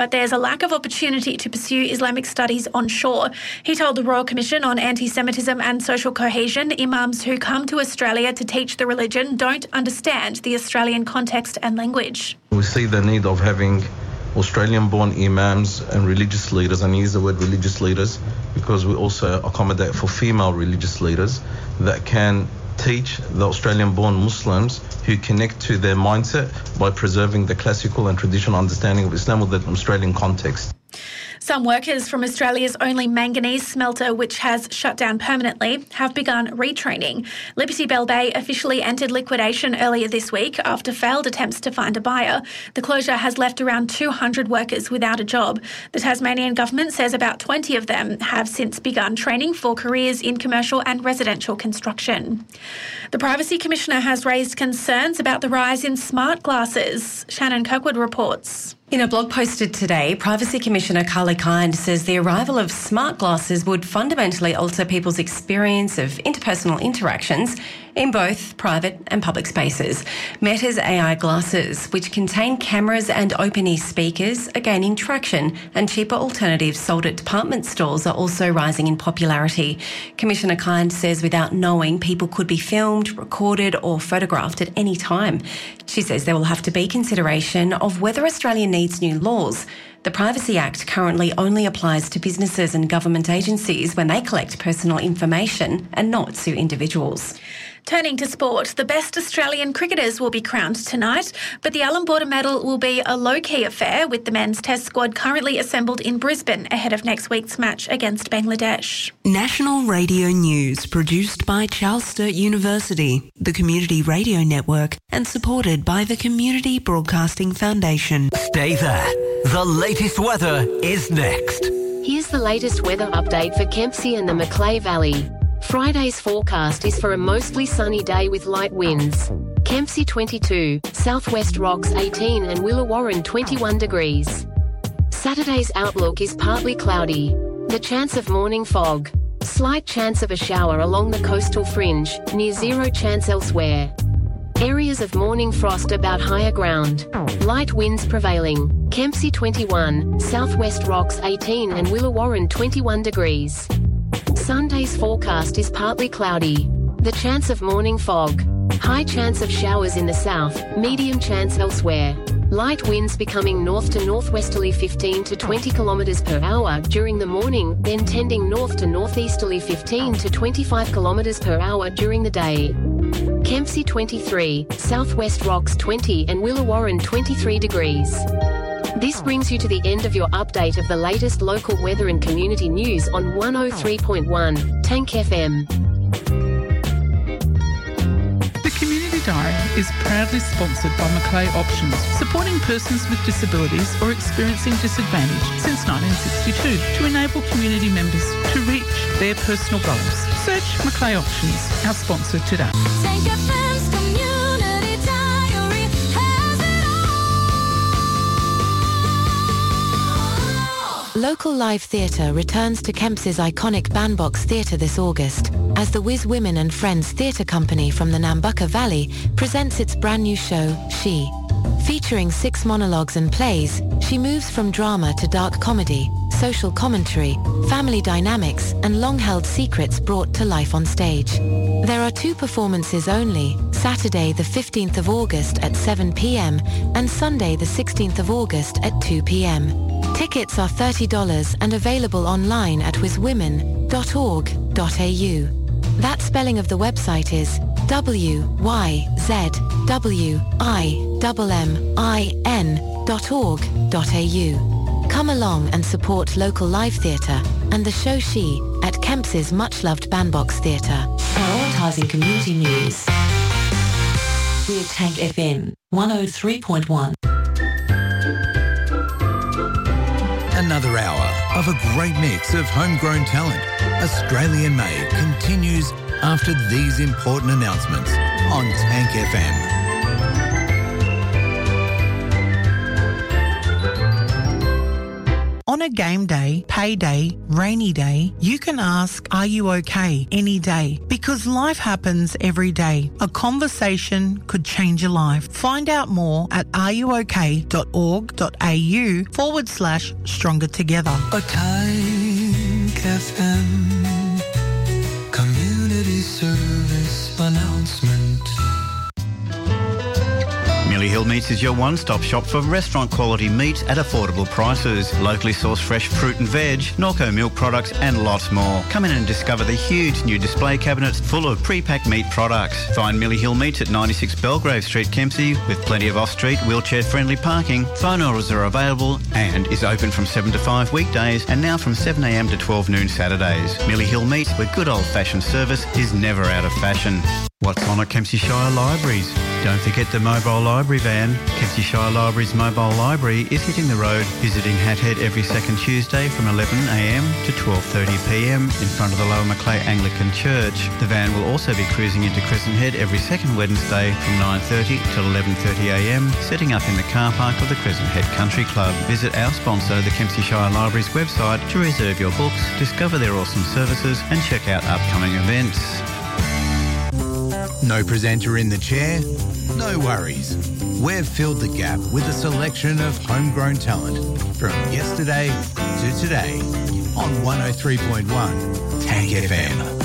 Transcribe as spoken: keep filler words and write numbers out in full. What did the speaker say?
but there's a lack of opportunity to pursue Islamic studies onshore. He told the Royal Commission on Anti-Semitism and Social Cohesion imams who come to Australia to teach the religion don't understand the Australian context and language. We see the need of having Australian-born imams and religious leaders, and I use the word religious leaders because we also accommodate for female religious leaders that can teach the Australian-born Muslims who connect to their mindset by preserving the classical and traditional understanding of Islam with an Australian context. Some workers from Australia's only manganese smelter, which has shut down permanently, have begun retraining. Liberty Bell Bay officially entered liquidation earlier this week after failed attempts to find a buyer. The closure has left around two hundred workers without a job. The Tasmanian government says about twenty of them have since begun training for careers in commercial and residential construction. The Privacy Commissioner has raised concerns about the rise in smart glasses. Shannon Kirkwood reports. In a blog posted today, Privacy Commissioner Carly Kind says the arrival of smart glasses would fundamentally alter people's experience of interpersonal interactions in both private and public spaces. Meta's A I glasses, which contain cameras and open-ear speakers, are gaining traction, and cheaper alternatives sold at department stores are also rising in popularity. Commissioner Kind says without knowing, people could be filmed, recorded or photographed at any time. She says there will have to be consideration of whether Australia needs new laws. The Privacy Act currently only applies to businesses and government agencies when they collect personal information and not to individuals. Turning to sport, the best Australian cricketers will be crowned tonight, but the Allan Border Medal will be a low-key affair with the men's test squad currently assembled in Brisbane ahead of next week's match against Bangladesh. National Radio News, produced by Charles Sturt University, the Community Radio Network, and supported by the Community Broadcasting Foundation. Stay there. The latest weather is next. Here's the latest weather update for Kempsey and the Macleay Valley. Friday's forecast is for a mostly sunny day with light winds. Kempsey twenty-two, Southwest Rocks eighteen and Willawarrin twenty-one degrees. Saturday's outlook is partly cloudy. The chance of morning fog. Slight chance of a shower along the coastal fringe, near zero chance elsewhere. Areas of morning frost about higher ground. Light winds prevailing. Kempsey twenty-one, Southwest Rocks eighteen and Willawarrin twenty-one degrees. Sunday's forecast is partly cloudy. The chance of morning fog. High chance of showers in the south, medium chance elsewhere. Light winds becoming north to northwesterly fifteen to twenty kilometres per hour during the morning, then tending north to northeasterly fifteen to twenty-five kilometres per hour during the day. Kempsey twenty-three, Southwest Rocks twenty and Willawarrin twenty-three degrees. This brings you to the end of your update of the latest local weather and community news on one oh three point one Tank F M. The Community Diary is proudly sponsored by Macleay Options, supporting persons with disabilities or experiencing disadvantage since nineteen sixty-two to enable community members to reach their personal goals. Search Macleay Options, our sponsor today. Tank F M's Community Diary has it all. Local live theatre returns to Kemps's iconic Bandbox Theatre this August as the Whiz Women and Friends Theatre Company from the Nambucca Valley presents its brand new show, She. Featuring six monologues and plays, she moves from drama to dark comedy, social commentary, family dynamics and long-held secrets brought to life on stage. There are two performances only, Saturday the fifteenth of August at seven p.m. and Sunday the sixteenth of August at two p.m. Tickets are thirty dollars and available online at whiz women dot org dot a u. That spelling of the website is W Y Z W I M M I N dot org dot a u. Come along and support local live theatre and the show She at Kemps's much-loved Bandbox Theatre. Prioritising community news. We're Tank F M one oh three point one. Another hour of a great mix of homegrown talent, Australian made, continues after these important announcements on Tank F M. On a game day, payday, rainy day, you can ask, are you okay, any day? Because Because life happens every day. A conversation could change your life. Find out more at ruok.org.au forward slash stronger together. A Tank F M community service announcement. Millie Hill Meats is your one-stop shop for restaurant-quality meat at affordable prices. Locally sourced fresh fruit and veg, Norco milk products and lots more. Come in and discover the huge new display cabinets full of pre-packed meat products. Find Millie Hill Meats at ninety-six Belgrave Street, Kempsey, with plenty of off-street, wheelchair-friendly parking. Phone orders are available and is open from seven to five weekdays and now from seven a m to twelve noon Saturdays. Millie Hill Meats, where good old-fashioned service is never out of fashion. What's on at Kempsey Shire Libraries? Don't forget the mobile library van. Kempsey Shire Libraries mobile library is hitting the road, visiting Hat Head every second Tuesday from eleven a m to twelve thirty p m in front of the Lower Macleay Anglican Church. The van will also be cruising into Crescent Head every second Wednesday from nine thirty till eleven thirty a m, setting up in the car park of the Crescent Head Country Club. Visit our sponsor, the Kempsey Shire Libraries website, to reserve your books, discover their awesome services and check out upcoming events. No presenter in the chair? No worries. We've filled the gap with a selection of homegrown talent from yesterday to today on one oh three point one Tank F M.